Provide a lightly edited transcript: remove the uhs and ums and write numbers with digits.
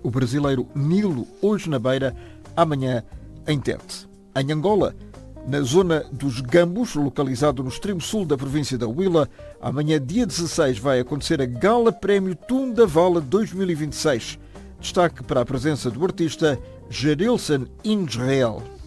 o brasileiro Nilo, hoje na Beira, amanhã em Tete. Em Angola, na zona dos Gambos, localizado no extremo sul da província da Huila, amanhã, dia 16, vai acontecer a Gala Prémio Tunda Vala 2026. Destaque para a presença do artista Gerilson Israel.